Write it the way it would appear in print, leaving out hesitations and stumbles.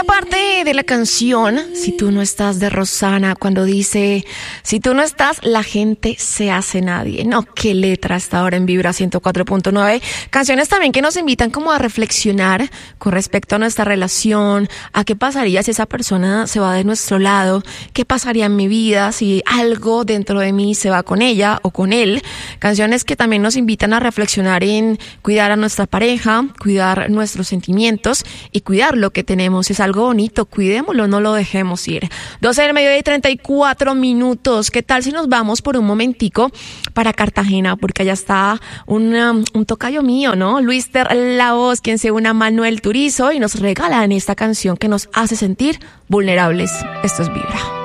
Segunda parte de la canción, Si tú no estás, de Rosana, cuando dice, si tú no estás, la gente se hace nadie. No, qué letra hasta ahora en Vibra 104.9. Canciones también que nos invitan como a reflexionar con respecto a nuestra relación, a qué pasaría si esa persona se va de nuestro lado, qué pasaría en mi vida si algo dentro de mí se va con ella o con él. Canciones que también nos invitan a reflexionar en cuidar a nuestra pareja, cuidar nuestros sentimientos y cuidar lo que tenemos. Es algo bonito, cuidémoslo, no lo dejemos ir. 12 del mediodía y 34 minutos. ¿Qué tal si nos vamos por un momentico para Cartagena? Porque allá está un tocayo mío, ¿no? Luister La Voz, quien se une a Manuel Turizo y nos regalan esta canción que nos hace sentir vulnerables. Esto es Vibra.